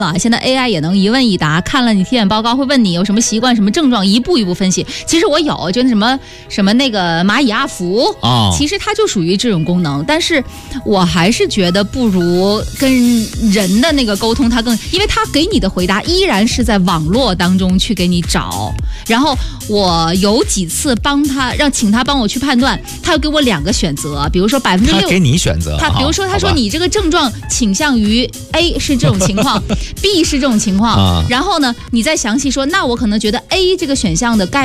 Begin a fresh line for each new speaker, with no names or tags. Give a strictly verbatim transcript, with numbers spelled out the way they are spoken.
啊，现在 A I 也能一问一答，看了你体检报告会问你有什么习惯、什么症状，一步一步分析。其实我有，就那什么什么那个蚂蚁阿福啊、哦，其实它就属于这种功能，但是我还是觉得不如跟人的那个沟通，它更，因为它给你的回答依然是在网络当中去给你找。然后我有几次帮他让请他帮我去判断，他要给我两个选择，比如说百分之六，
他给你选择，
他比如说他说你这个症状倾向于 A 是这种情况。B 是这种情况、啊，然后呢，你再详细说，那我可能觉得 A 这个选项的概